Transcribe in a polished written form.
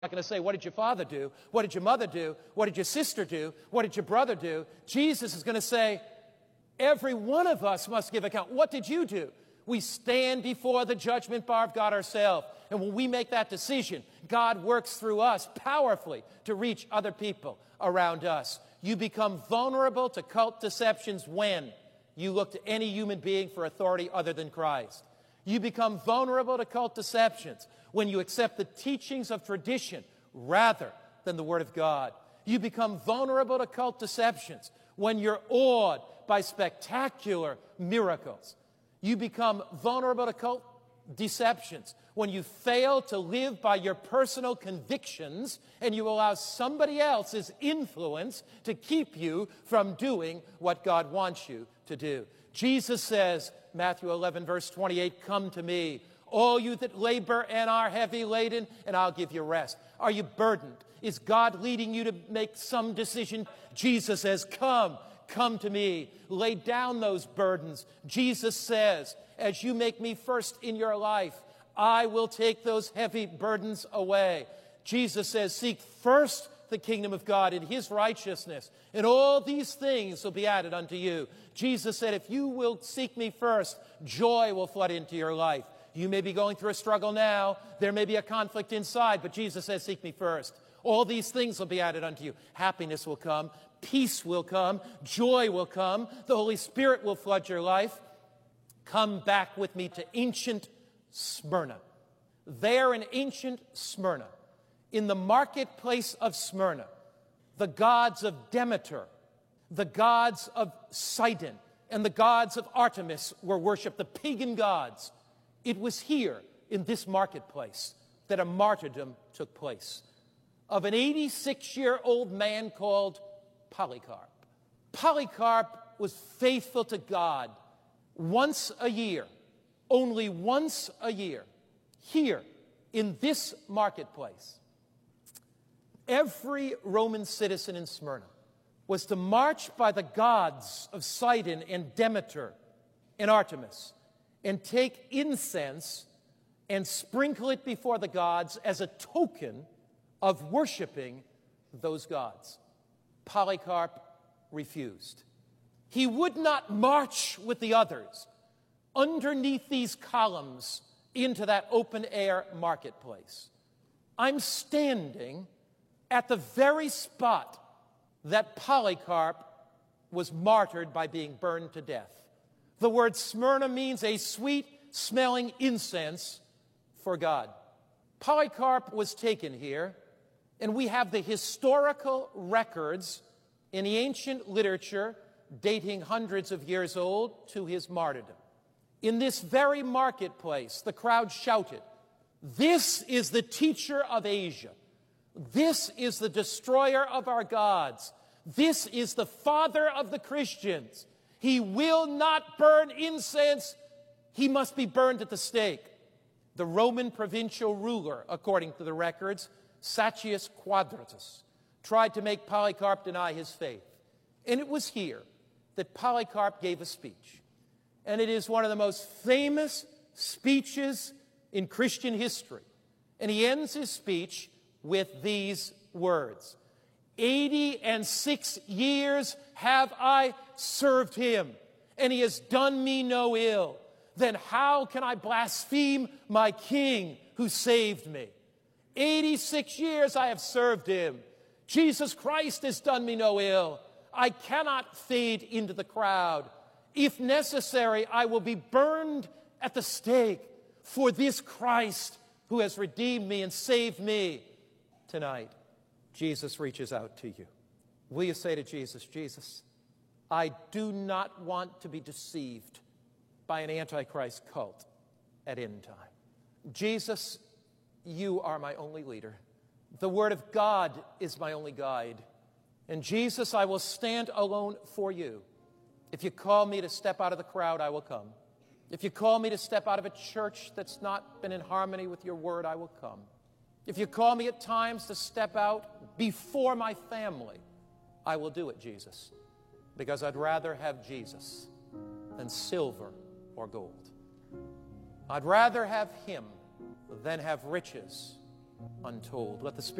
not going to say, what did your father do? What did your mother do? What did your sister do? What did your brother do? Jesus is going to say, every one of us must give account. What did you do? We stand before the judgment bar of God ourselves. And when we make that decision, God works through us powerfully to reach other people around us. You become vulnerable to cult deceptions when you look to any human being for authority other than Christ. You become vulnerable to cult deceptions when you accept the teachings of tradition rather than the Word of God. You become vulnerable to cult deceptions when you're awed by spectacular miracles. You become vulnerable to cult deceptions when you fail to live by your personal convictions and you allow somebody else's influence to keep you from doing what God wants you to do. Jesus says, Matthew 11, verse 28, come to me, all you that labor and are heavy laden, and I'll give you rest. Are you burdened? Is God leading you to make some decision? Jesus says, come to me. Lay down those burdens. Jesus says, as you make me first in your life, I will take those heavy burdens away. Jesus says, seek first the kingdom of God and his righteousness, and all these things will be added unto you. Jesus said, if you will seek me first, joy will flood into your life. You may be going through a struggle now. There may be a conflict inside, but Jesus says, seek me first. All these things will be added unto you. Happiness will come. Peace will come. Joy will come. The Holy Spirit will flood your life. Come back with me to ancient Smyrna. There in ancient Smyrna, in the marketplace of Smyrna, the gods of Demeter, the gods of Sidon, and the gods of Artemis were worshipped, the pagan gods. It was here in this marketplace that a martyrdom took place of an 86-year-old man called Polycarp. Polycarp was faithful to God once a year, only once a year, here in this marketplace. Every Roman citizen in Smyrna was to march by the gods of Sidon and Demeter and Artemis and take incense and sprinkle it before the gods as a token of worshiping those gods. Polycarp refused. He would not march with the others underneath these columns into that open-air marketplace. I'm standing at the very spot that Polycarp was martyred by being burned to death. The word Smyrna means a sweet-smelling incense for God. Polycarp was taken here, and we have the historical records in the ancient literature dating hundreds of years old to his martyrdom. In this very marketplace, the crowd shouted, "This is the teacher of Asia. This is the destroyer of our gods. This is the father of the Christians. He will not burn incense. He must be burned at the stake." The Roman provincial ruler, according to the records, Satius Quadratus, tried to make Polycarp deny his faith. And it was here that Polycarp gave a speech. And it is one of the most famous speeches in Christian history. And he ends his speech with these words: 86 years have I served him, and he has done me no ill. Then how can I blaspheme my king who saved me? 86 years I have served him. Jesus Christ has done me no ill. I cannot fade into the crowd. If necessary, I will be burned at the stake for this Christ who has redeemed me and saved me. Tonight, Jesus reaches out to you. Will you say to Jesus, "Jesus, I do not want to be deceived by an Antichrist cult at end time. Jesus, you are my only leader. The Word of God is my only guide. And Jesus, I will stand alone for you. If you call me to step out of the crowd, I will come. If you call me to step out of a church that's not been in harmony with your word, I will come. If you call me at times to step out before my family, I will do it, Jesus, because I'd rather have Jesus than silver or gold. I'd rather have him than have riches untold. Let the Spirit